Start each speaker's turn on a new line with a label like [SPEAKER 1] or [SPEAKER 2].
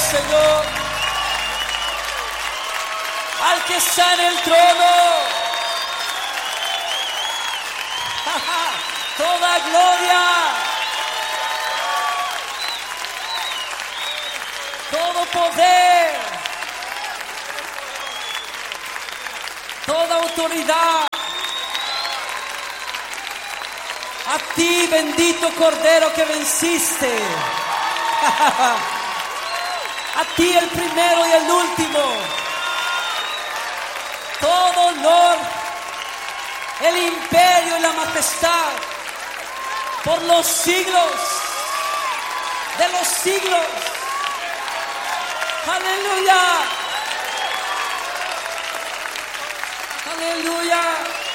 [SPEAKER 1] Señor, al que está en el trono. Toda gloria, todo poder, toda autoridad. A ti, bendito Cordero que venciste. A ti, el primero y el último. Todo honor, el imperio y la majestad por los siglos de los siglos. Aleluya. Aleluya.